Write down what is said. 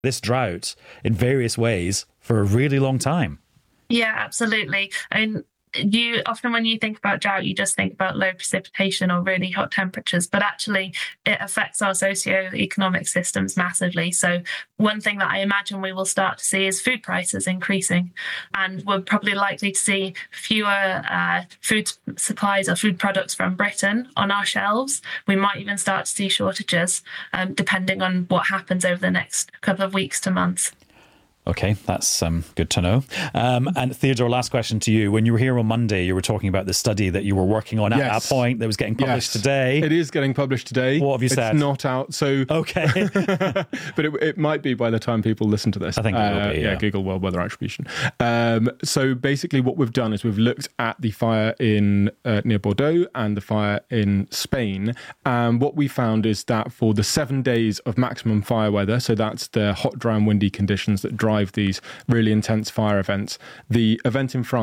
this drought in various ways for a really long time. Yeah, absolutely. And you often, when you think about drought, you just think about low precipitation or really hot temperatures, but actually it affects our socio-economic systems massively. So one thing that I imagine we will start to see is food prices increasing, and we're probably likely to see fewer food supplies or food products from Britain on our shelves. We might even start to see shortages, depending on what happens over the next couple of weeks to months. Okay, that's good to know. And Theodore, last question to you. When you were here on Monday, you were talking about the study that you were working on at that point that was getting published today. It is getting published today. What have you said? It's not out, so... Okay. But it might be by the time people listen to this. I think it will be, yeah. Google World Weather Attribution. So basically what we've done is we've looked at the fire in near Bordeaux and the fire in Spain. And what we found is that for the 7 days of maximum fire weather, so that's the hot, dry and windy conditions that drive these really intense fire events, the event in France